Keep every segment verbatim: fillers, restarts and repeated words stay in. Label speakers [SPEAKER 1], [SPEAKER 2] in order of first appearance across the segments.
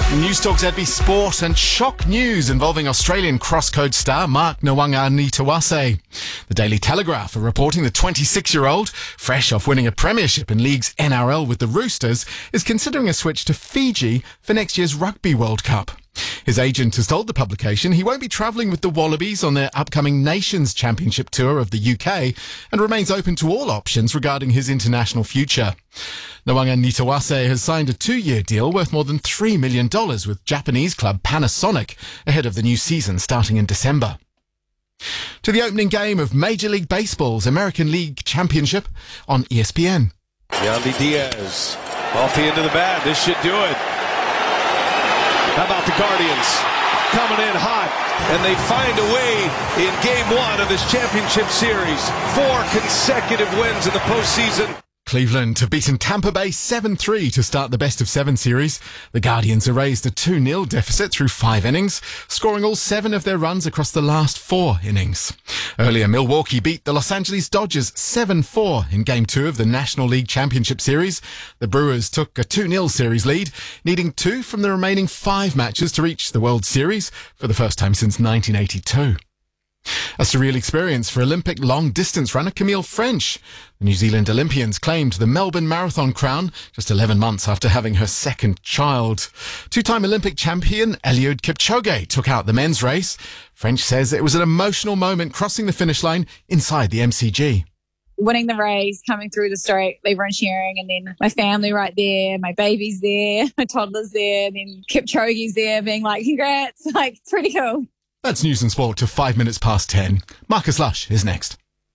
[SPEAKER 1] News Talk Z B Sport and shock news involving Australian cross-code star Mark Nawaqanitawase. The Daily Telegraph are reporting the twenty-six-year-old, fresh off winning a premiership in League's N R L with the Roosters, is considering a switch to Fiji for next year's Rugby World Cup. His agent has told the publication he won't be travelling with the Wallabies on their upcoming Nations Championship tour of the U K and remains open to all options regarding his international future. Nawaqanitawase has signed a two-year deal worth more than three million dollars with Japanese club Panasonic ahead of the new season starting in December. To the opening game of Major League Baseball's American League Championship on E S P N.
[SPEAKER 2] Yandy Diaz off the end of the bat. This should do it. How about the Guardians coming in hot, and they find a way in game one of this championship series. Four consecutive wins in the postseason.
[SPEAKER 1] Cleveland have beaten Tampa Bay seven three to start the best of seven series. The Guardians erased a two nil deficit through five innings, scoring all seven of their runs across the last four innings. Earlier, Milwaukee beat the Los Angeles Dodgers seven four in Game two of the National League Championship Series. The Brewers took a two nil series lead, needing two from the remaining five matches to reach the World Series for the first time since nineteen eighty-two. A surreal experience for Olympic long-distance runner Camille French. The New Zealand Olympians claimed the Melbourne Marathon crown just eleven months after having her second child. Two-time Olympic champion Eliud Kipchoge took out the men's race. French says it was an emotional moment crossing the finish line inside the M C G.
[SPEAKER 3] Winning the race, coming through the straight, everyone cheering, and then my family right there, my baby's there, my toddler's there, and then Kipchoge's there being like, congrats, like, it's pretty cool.
[SPEAKER 1] That's news and sport to five minutes past ten. Marcus Lush is next.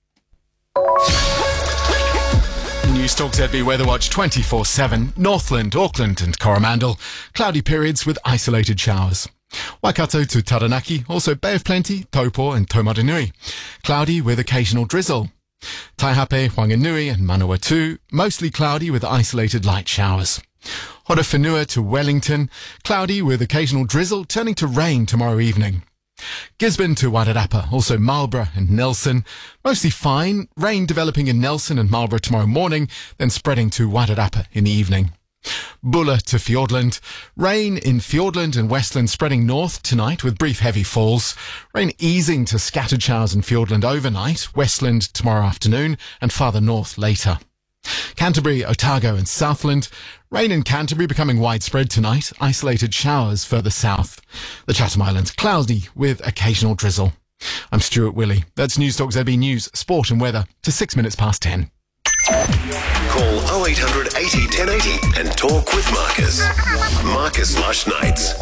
[SPEAKER 1] News Talk Z B Weather Watch twenty-four seven. Northland, Auckland and Coromandel. Cloudy periods with isolated showers. Waikato to Taranaki, also Bay of Plenty, Taupo and Taumarunui. Cloudy with occasional drizzle. Taihape, Whanganui and Manawatu, mostly cloudy with isolated light showers. Horowhenua to Wellington, cloudy with occasional drizzle, turning to rain tomorrow evening. Gisborne to Wairarapa, also Marlborough and Nelson, mostly fine, rain developing in Nelson and Marlborough tomorrow morning, then spreading to Wairarapa in the evening. Bulla to Fiordland, rain in Fiordland and Westland spreading north tonight with brief heavy falls, rain easing to scattered showers in Fiordland overnight, Westland tomorrow afternoon and farther north later. Canterbury, Otago and Southland. Rain in Canterbury becoming widespread tonight. Isolated showers further south. The Chatham Islands cloudy with occasional drizzle. I'm Stuart Willey. That's News Talk Z B News, Sport and Weather to six minutes past ten.
[SPEAKER 4] Call oh eight hundred eighty ten eighty and talk with Marcus. Marcus Lush Nights.